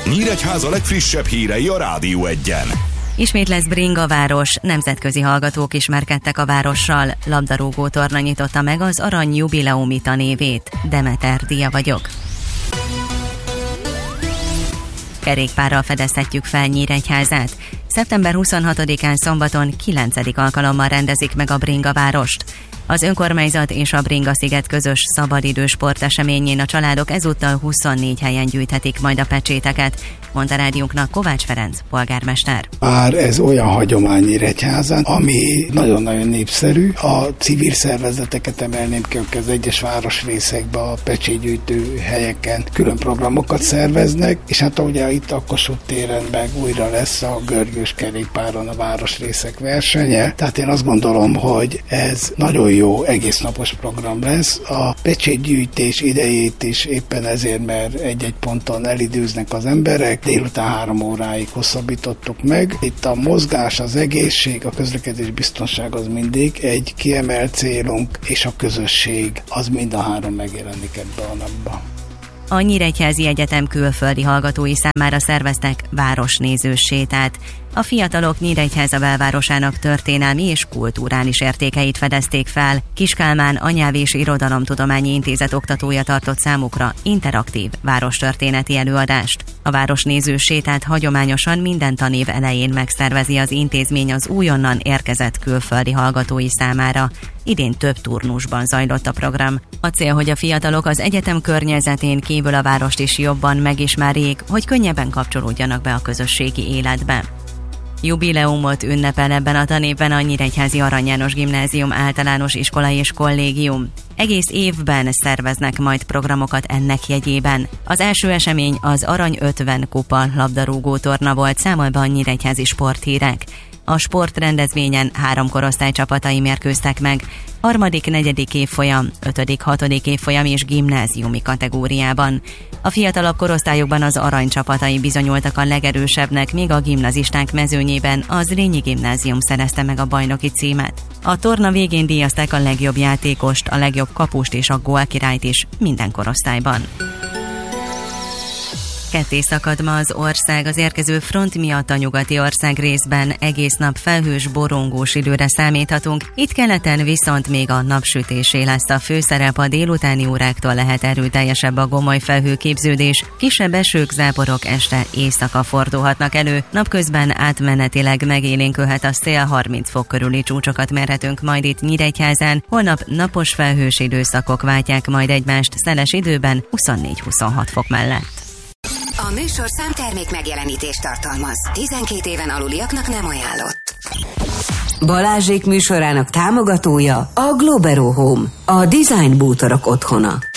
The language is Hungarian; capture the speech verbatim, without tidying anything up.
Nyíregyháza legfrissebb hírei a Rádió Egyen. Ismét lesz bringaváros, nemzetközi hallgatók ismerkedtek a várossal, labdarúgó torna nyitotta meg az Arany Jubileumita névét. Demeter Dia vagyok. Kerékpárral fedezhetjük fel Nyíregyházát. szeptember huszonhatodikán szombaton kilencedik alkalommal rendezik meg a bringavárost. Az önkormányzat és a Bringa-sziget közös szabadidős sporteseményén a családok ezúttal huszonnégy helyen gyűjthetik majd a pecséteket, mondta rádiónknak Kovács Ferenc polgármester. Már ez olyan hagyomány Nyíregyházán, ami nagyon-nagyon népszerű. A civil szervezeteket emelném ki, akik az egyes városrészekben, a pecsétgyűjtő helyeken külön programokat szerveznek, és hát ugye itt a Kossuth téren meg újra lesz a görgős kerékpáron a városrészek versenye. Tehát én azt gondolom, hogy ez nagyon jó egésznapos program lesz. A pecsétgyűjtés idejét is éppen ezért, mert egy-egy ponton elidőznek az emberek, délután három óráig hosszabbítottuk meg. Itt a mozgás, az egészség, a közlekedés biztonság az mindig egy kiemelt célunk, és a közösség az mind a három megjelenik ebbe a napban. A Nyíregyházi Egyetem külföldi hallgatói számára szerveztek városnézős sétát. A fiatalok Nyíregyháza belvárosának történelmi és kulturális értékeit fedezték fel. Kiskálmán Anyáv és Irodalomtudományi Intézet oktatója tartott számukra interaktív várostörténeti előadást. A városnézős sétát hagyományosan minden tanév elején megszervezi az intézmény az újonnan érkezett külföldi hallgatói számára. Idén több turnusban zajlott a program. A cél, hogy a fiatalok az egyetem környezetén kívül a várost is jobban megismerjék, hogy könnyebben kapcsolódjanak be a közösségi életbe. Jubileumot ünnepel ebben a tanévben a Nyíregyházi Arany János Gimnázium általános iskola és kollégium. Egész évben szerveznek majd programokat ennek jegyében. Az első esemény az Arany ötven kupa labdarúgó torna volt, számol be a nyíregyházi sporthírek. A sportrendezvényen három korosztály csapatai mérkőztek meg, harmadik, negyedik évfolyam, ötödik, hatodik évfolyam és gimnáziumi kategóriában. A fiatalabb korosztályokban az arany csapatai bizonyultak a legerősebbnek, míg a gimnazisták mezőnyében az Rényi Gimnázium szerezte meg a bajnoki címet. A torna végén díjazták a legjobb játékost, a legjobb kapust és a gólkirályt is minden korosztályban. Ketté szakad ma az ország, az érkező front miatt a nyugati ország részben egész nap felhős, borongós időre számíthatunk, itt keleten viszont még a napsütésé lesz a főszerep, a délutáni óráktól lehet erőteljesebb a gomoly felhőképződés, kisebb esők, záporok este éjszaka fordulhatnak elő, napközben átmenetileg megélénkülhet a szél, harminc fok körüli csúcsokat mérhetünk majd itt Nyíregyházán, holnap napos felhős időszakok váltják majd egymást szeles időben huszonnégy-huszonhat fok mellett. A műsorszám termék megjelenítést tartalmaz. tizenkét éven aluliaknak nem ajánlott. Balázsék műsorának támogatója a Globero Home, a design bútorok otthona.